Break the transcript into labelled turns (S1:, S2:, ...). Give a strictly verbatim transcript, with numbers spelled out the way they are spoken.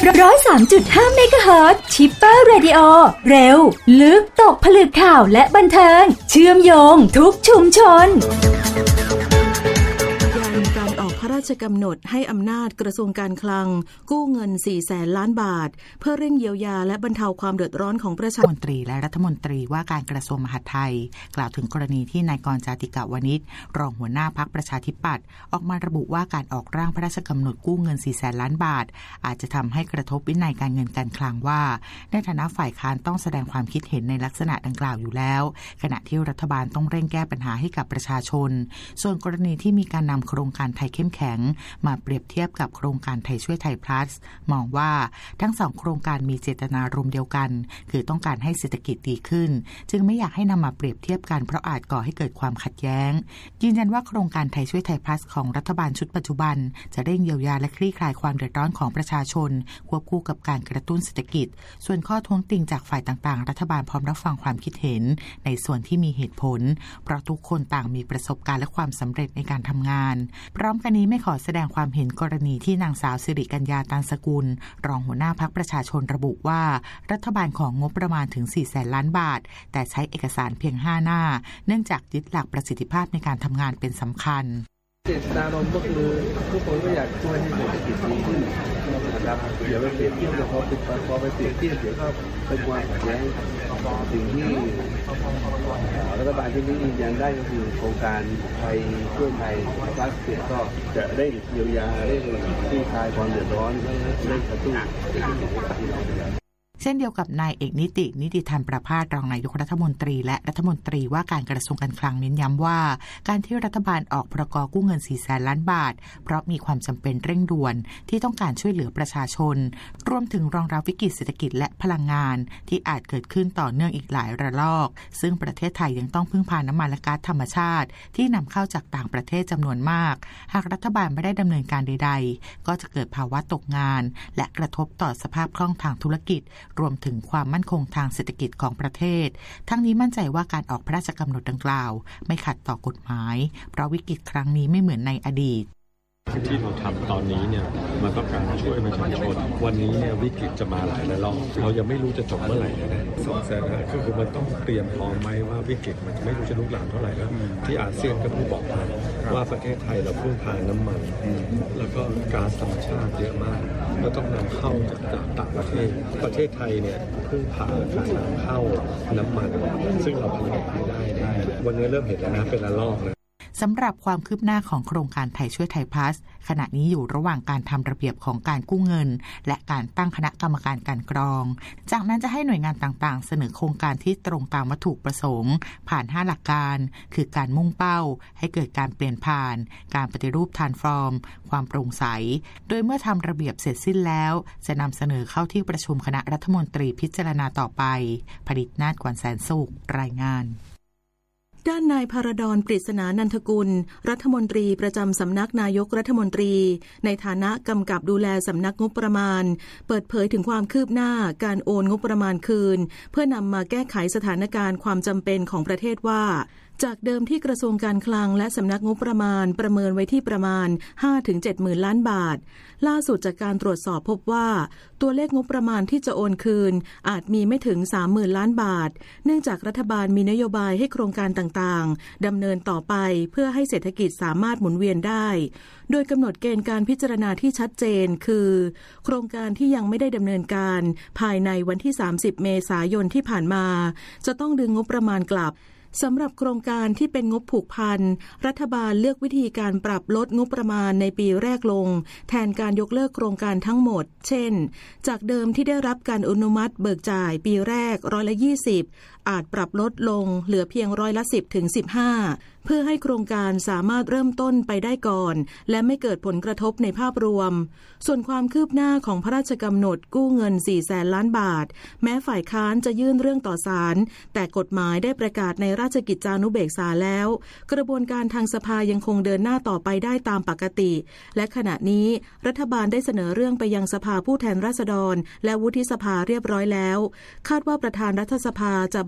S1: ร้อยสามจุดห้าเมกะเฮิรตซ์ชิปเปอร์เรดิโอเร็วลึกตกผลึกข่าวและบันเทิงเชื่อมโยงทุกชุมชน
S2: พระราชกำหนดให้อำนาจกระทรวงการคลังกู้เงินสี่แสนล้านบาทเพื่อเร่งเยียวยาและบรรเทาความเดือดร้อนของประชาชนมนตรีและรัฐมนตรีว่าการกระทรวงมหาดไทยกล่าวถึงกรณีที่นายกรณ์ จาติกาวนิชรองหัวหน้าพรรคประชาธิปัตย์ออกมาระบุว่าการออกร่างพระราชกำหนดกู้เงินสี่แสนล้านบาทอาจจะทำให้กระทบวินัยการเงินการคลังว่าในฐานะฝ่ายค้านต้องแสดงความคิดเห็นในลักษณะดังกล่าวอยู่แล้วขณะที่รัฐบาลต้องเร่งแก้ปัญหาให้กับประชาชนส่วนกรณีที่มีการนำโครงการไทยเข้มแข็งมาเปรียบเทียบกับโครงการไทยช่วยไทย plus มองว่าทั้งสองโครงการมีเจตนารมณ์เดียวกันคือต้องการให้เศรษฐกิจดีขึ้นจึงไม่อยากให้นำมาเปรียบเทียบกันเพราะอาจก่อให้เกิดความขัดแย้งยืนยันว่าโครงการไทยช่วยไทย plus ของรัฐบาลชุดปัจจุบันจะเร่งเยียวยาและคลี่คลายความเดือดร้อนของประชาชนควบคู่กับการกระตุ้นเศรษฐกิจส่วนข้อท้วงติงจากฝ่ายต่างๆรัฐบาลพร้อมรับฟังความคิดเห็นในส่วนที่มีเหตุผลเพราะทุกคนต่างมีประสบการณ์และความสำเร็จในการทำงานพร้อมกันนี้ไม่ขอแสดงความเห็นกรณีที่นางสาวสิริกัญญา ตันสกุลรองหัวหน้าพรรคประชาชนระบุว่ารัฐบาลของงบประมาณถึงสี่แสนล้านบาทแต่ใช้เอกสารเพียงห้าหน้าเนื่องจากยึดหลักประสิทธิภาพในการทำงานเป็นสำคัญ
S3: เจตนารมณ์ก็คือทุกคนก็อยากช่วยให้เศรษฐกิจดีขึ้นนะครับอย่าไปเปรียบเทียบเลยพอติดพอไปเปรียบเทียบเดี๋ยวก็เป็นความขัดแย้งสิ่งที่รัฐบาลที่นี้ยืนยันได้ก็คือโครงการไทยช่วยไทยพลัสเสียก็จะเร่งเยียวยาเร่งคลี่คลายความเดือดร้อนเร่งกระตุ้นเศรษฐกิจให้กับพี่น้องประชาชน
S2: เช่นเดียวกับนายเอกนิตินิติธรรมประภาสรองนายกรัฐมนตรีและรัฐมนตรีว่าการกระทรวงการคลังเน้นย้ำว่าการที่รัฐบาลออกพรกกู้เงินสี่แสนล้านบาทเพราะมีความจำเป็นเร่งด่วนที่ต้องการช่วยเหลือประชาชนรวมถึงรองรับวิกฤตเศรษฐกิจและพลังงานที่อาจเกิดขึ้นต่อเนื่องอีกหลายระลอกซึ่งประเทศไทยยังต้องพึ่งพาน้ำมันและก๊าซธรรมชาติที่นำเข้าจากต่างประเทศจำนวนมากหากรัฐบาลไม่ได้ดำเนินการใดๆก็จะเกิดภาวะตกงานและกระทบต่อสภาพคล่องทางธุรกิจรวมถึงความมั่นคงทางเศรษฐกิจของประเทศทั้งนี้มั่นใจว่าการออกพระราชกำหนดดังกล่าวไม่ขัดต่อกฎหมายเพราะวิกฤตครั้งนี้ไม่เหมือนในอดีต
S4: ที่เราทำตอนนี้เนี่ยมันต้องการช่วยประชาชนวันนี้เนี่ยวิกฤตจะมาหลายระลอกเรายังไม่รู้จะจบเมื่อไหร่นะสองแสนห้าคือมันต้องเตรียมพร้อมไหมว่าวิกฤตมันไม่รู้จะลุกลามเท่าไหร่แล้วที่อาเซียนก็เพิ่งบอกมาว่าประเทศไทยเราพึ่งพาน้ำมันแล้วก็ก๊าซธรรมชาติเยอะมากแล้วต้องนำเข้าจากต่างประเทศประเทศไทยเนี่ยพึ่งพาการนำเข้าน้ำมันซึ่งเราผลิตไม่ได้ได้วันนี้เริ่มเห็นแล้วนะเป็นระลอกนะ
S2: สำหรับความคืบหน้าของโครงการไทยช่วยไทยพลัสขณะนี้อยู่ระหว่างการทำระเบียบของการกู้เงินและการตั้งคณะกรรมการการกรองจากนั้นจะให้หน่วยงานต่างๆเสนอโครงการที่ตรงตามวัตถุประสงค์ผ่านห้าหลักการคือการมุ่งเป้าให้เกิดการเปลี่ยนผ่านการปฏิรูปทรานส์ฟอร์มความโปร่งใสโดยเมื่อทำระเบียบเสร็จสิ้นแล้วจะนำเสนอเข้าที่ประชุมคณะรัฐมนตรีพิจารณาต่อไปผลิตนาฏ กวนแสนสุขรายงานด้านนายภารดร ปริศนานันทกุลรัฐมนตรีประจำสำนักนายกรัฐมนตรีในฐานะกำกับดูแลสำนักงบประมาณเปิดเผยถึงความคืบหน้าการโอนงบประมาณคืนเพื่อนำมาแก้ไขสถานการณ์ความจำเป็นของประเทศว่าจากเดิมที่กระทรวงการคลังและสำนักงบประมาณประเมินไว้ที่ประมาณ ห้าถึงเจ็ด หมื่นล้านบาทล่าสุดจากการตรวจสอบพบว่าตัวเลขงบประมาณที่จะโอนคืนอาจมีไม่ถึง สามหมื่นล้านบาทเนื่องจากรัฐบาลมีนโยบายให้โครงการต่างๆดำเนินต่อไปเพื่อให้เศรษฐกิจสามารถหมุนเวียนได้โดยกำหนดเกณฑ์การพิจารณาที่ชัดเจนคือโครงการที่ยังไม่ได้ดำเนินการภายในวันที่สามสิบเมษายนที่ผ่านมาจะต้องดึงงบประมาณกลับสำหรับโครงการที่เป็นงบผูกพันรัฐบาลเลือกวิธีการปรับลดงบประมาณในปีแรกลงแทนการยกเลิกโครงการทั้งหมดเช่นจากเดิมที่ได้รับการอนุมัติเบิกจ่ายปีแรกร้อยละยี่สิบอาจปรับลดลงเหลือเพียงร้อยละสิบถึงสิบห้าเพื่อให้โครงการสามารถเริ่มต้นไปได้ก่อนและไม่เกิดผลกระทบในภาพรวมส่วนความคืบหน้าของพระราชกำหนดกู้เงินสี่แสนล้านบาทแม้ฝ่ายค้านจะยื่นเรื่องต่อศาลแต่กฎหมายได้ประกาศในราชกิจจานุเบกษาแล้วกระบวนการทางสภายังคงเดินหน้าต่อไปได้ตามปกติและขณะนี้รัฐบาลได้เสนอเรื่องไปยังสภาผู้แทนราษฎรและวุฒิสภาเรียบร้อยแล้วคาดว่าประธานรัฐสภาจะ